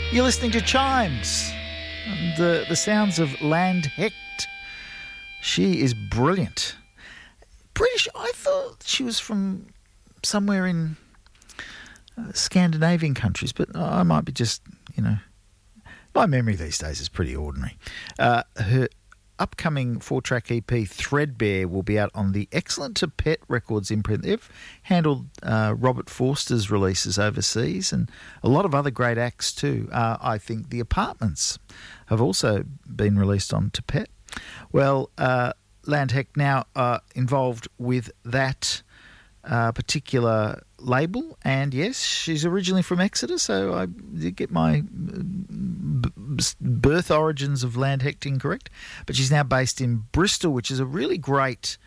You're listening to Chimes, the sounds of Land Hecht. She is brilliant. British, I thought she was from somewhere in Scandinavian countries, but I might be just, my memory these days is pretty ordinary. Her upcoming 4-track EP, Threadbare, will be out on the Excellent to Pet Records imprint. They've handled Robert Forster's releases overseas and a lot of other great acts too. I think The Apartments have also been released on to Pet. Well, Land Hecht now involved with that particular label, and yes, she's originally from Exeter, so I did get my birth origins of Land Hecht incorrect, but she's now based in Bristol, which is a really great,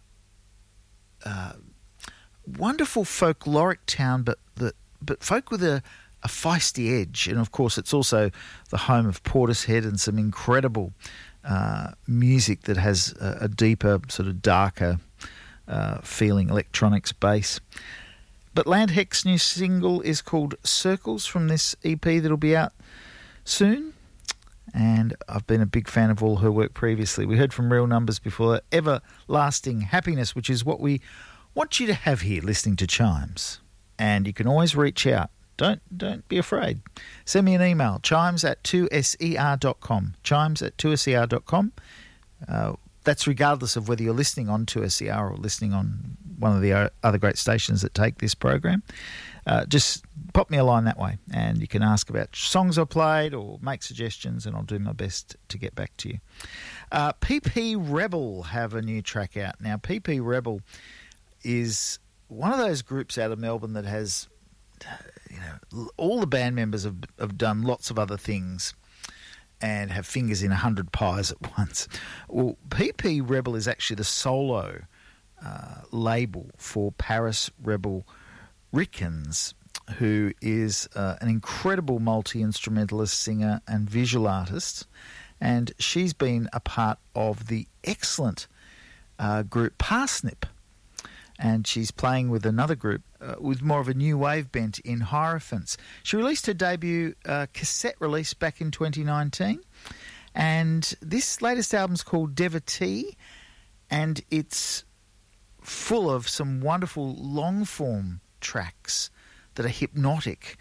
wonderful folkloric town, but folk with a feisty edge, and of course it's also the home of Portishead and some incredible music that has a deeper, sort of darker feeling, electronics bass. But Land Hecht's new single is called Circles from this EP that'll be out soon, and I've been a big fan of all her work previously. We heard from Real Numbers before, Everlasting Happiness, which is what we want you to have here listening to Chimes. And you can always reach out. Don't be afraid. Send me an email, chimes@2ser.com. Chimes@2ser.com. That's regardless of whether you're listening on 2SER or listening on one of the other great stations that take this program. Just pop me a line that way, and you can ask about songs I played or make suggestions, and I'll do my best to get back to you. PP Rebel have a new track out. Now, PP Rebel is one of those groups out of Melbourne that has, all the band members have done lots of other things and have fingers in 100 pies at once. Well, PP Rebel is actually the solo label for Paris Rebel Rickens, who is an incredible multi-instrumentalist, singer and visual artist, and she's been a part of the excellent group Parsnip, and she's playing with another group with more of a new wave bent in Hierophants. She released her debut cassette release back in 2019, and this latest album's called Devotee, and it's full of some wonderful long-form tracks that are hypnotic,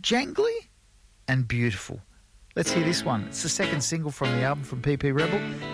jangly and beautiful. Let's hear this one. It's the second single from the album from PP Rebel.